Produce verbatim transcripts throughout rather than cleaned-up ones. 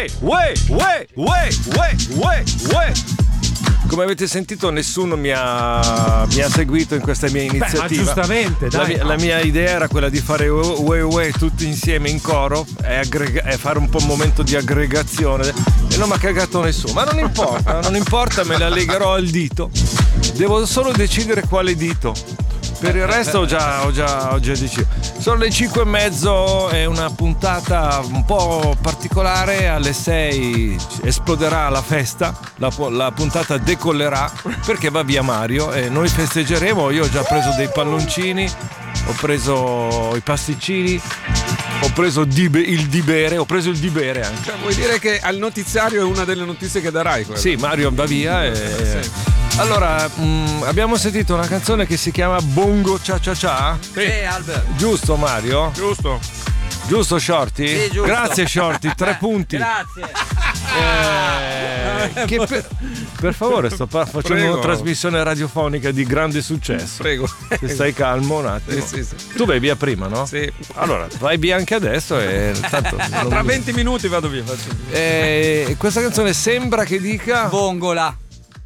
Uè, uè, uè, uè, uè, uè, uè. Come avete sentito, nessuno mi ha, mi ha seguito in questa mia iniziativa. Beh, ma giustamente, dai. La mia, la mia idea era quella di fare uè uè tutti insieme in coro e, aggrega- e fare un po' un momento di aggregazione. E non mi ha cagato nessuno. Ma non importa, non importa, me la legherò al dito. Devo solo decidere quale dito. Per il resto ho già, ho già, ho già deciso. Sono le cinque e mezzo, è una puntata un po' particolare. Alle sei esploderà la festa, la, la puntata decollerà perché va via Mario e noi festeggeremo. Io ho già preso dei palloncini, ho preso i pasticcini, ho preso di be- il di bere, ho preso il di bere anche. Cioè, vuoi dire che al notiziario è una delle notizie che darai? Quella? Sì, Mario va via e... Sì. Allora, mh, abbiamo sentito una canzone che si chiama Bongo Cia Cia Cia? Sì, Albert. Giusto, Mario? Giusto. Giusto, Shorty? Sì, giusto. Grazie, Shorty, tre punti. Grazie. Eh, che per, per favore, sto pa- facendo Prego. una trasmissione radiofonica di grande successo. Prego. Se stai calmo un attimo. Sì, sì, sì. Tu vai via prima, no? Sì. Allora, vai via anche adesso e tanto non- Tra venti minuti vado via. Eh, questa canzone sembra che dica Bongola.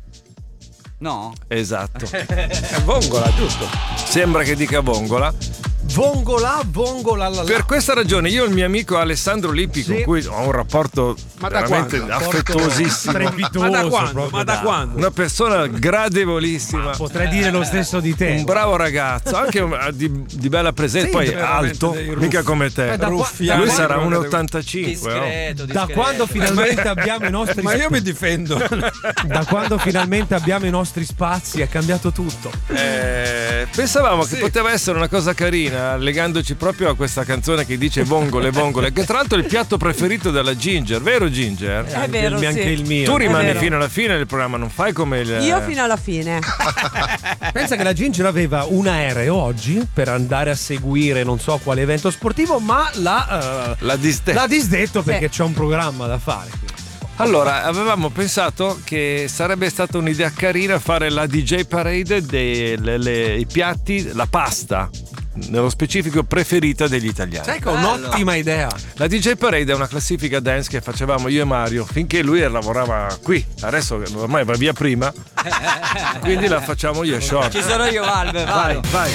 No? esatto. È Vongola, giusto? Sembra che dica bongola. Vongola, vongola la la. Per questa ragione io e il mio amico Alessandro Lippi, Sì. con cui ho un rapporto Ma da veramente quando? affettuosissimo, Strepitoso. Ma da quando? proprio Ma da da- quando? una persona gradevolissima, Potrei dire lo stesso di te. un bravo ragazzo, anche un- di, di bella presenza, Sì, poi veramente alto, dei ruffi. mica come te. Eh, da qua- Ruffiano. Lui da sarà Guarda, uno e ottantacinque. Discreto, Da discreto. quando finalmente abbiamo i nostri Ma io mi difendo. da quando finalmente abbiamo i nostri spazi è cambiato tutto. Eh, pensavamo Sì. che poteva essere una cosa carina, legandoci proprio a questa canzone che dice vongole, vongole, che tra l'altro è il piatto preferito della Ginger, vero Ginger? È È vero, il, anche sì. il mio. Tu rimani vero. fino alla fine del programma, non fai come il... Io fino alla fine. Pensa che la Ginger aveva un aereo oggi per andare a seguire non so quale evento sportivo, ma l'ha, eh, La diste- l'ha disdetto perché c'è un programma da fare. Allora, avevamo pensato che sarebbe stata un'idea carina fare la D J parade dei piatti, la pasta, nello specifico preferita degli italiani. Sai che ho un'ottima idea. La D J parade è una classifica dance che facevamo io e Mario finché lui lavorava qui. Adesso ormai va via prima, quindi la facciamo io e Short. Ci sono io, Albert. Vai, Vado. vai.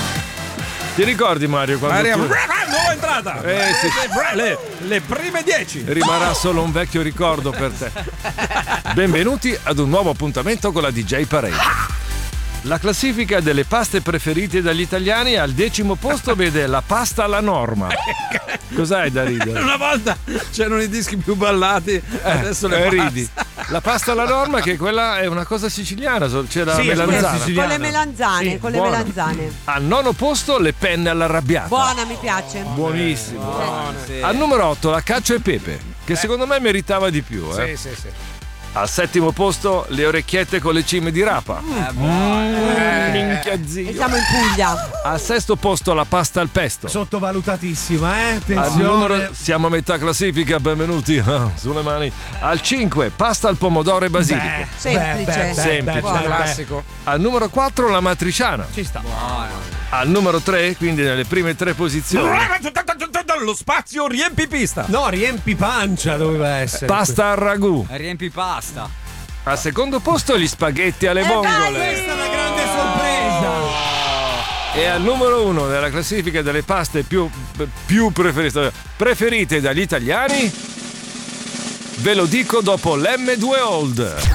Ti ricordi Mario quando Maria, tu... nuova entrata. Eh, sì. le, le, le prime dieci. rimarrà solo un vecchio ricordo per te. Benvenuti ad un nuovo appuntamento con la D J Parade. La classifica delle paste preferite dagli italiani al decimo posto vede la pasta alla norma. Cos'hai da ridere? Una volta c'erano i dischi più ballati, adesso le Eh, paste. ridi. La pasta alla norma, che quella è una cosa siciliana, so- c'è la Sì, è quella melanzana. siciliana. Con le melanzane, Sì, con le buona. melanzane. Al nono posto le penne all'arrabbiata. Buona, mi piace. Buonissimo. Sì. Al numero otto la cacio e pepe, che secondo me meritava di più. Eh. Sì, sì, sì. Al settimo posto le orecchiette con le cime di rapa. Eh, buono. Minchia E zio. siamo in Puglia. Al sesto posto la pasta al pesto. Sottovalutatissima, eh? Al Attenzione. numero, siamo a metà classifica, benvenuti ah, sulle mani. Al cinque pasta al pomodoro e basilico. Beh, Semplice. beh, beh, Semplice. beh, beh, beh. Classico. Al numero quattro la matriciana. Ci sta. Al numero tre, quindi nelle prime tre posizioni, Lo spazio riempi pista. No, riempi pancia doveva essere. pasta al ragù. Riempi pasta. Al secondo posto gli spaghetti alle Eh, vongole. Questa è una grande sorpresa. E al numero uno della classifica delle paste più, più preferite, preferite dagli italiani, ve lo dico dopo l'emme due Old.